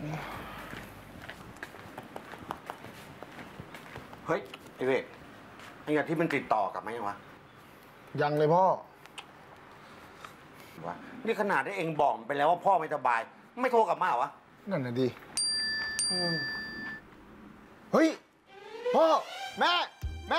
เฮ้ยไอ้เวกไอ้ที่มันติดต่อกลับมายังวะยังเลยพ่อวะนี่ขนาดได้เองบอกไปแล้วว่าพ่อไม่สบายไม่โทรกลับมาเหรอวะนั่นน่ะดิเฮ้ยพ่อแม่